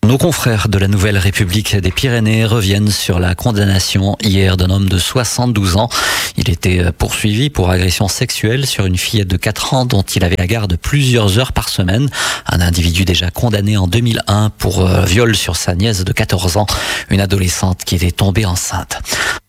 Nos confrères de la Nouvelle République des Pyrénées reviennent sur la condamnation hier d'un homme de 72 ans. Il était poursuivi pour agression sexuelle sur une fillette de 4 ans dont il avait la garde plusieurs heures par semaine. Un individu déjà condamné en 2001 pour viol sur sa nièce de 14 ans, une adolescente qui était tombée enceinte.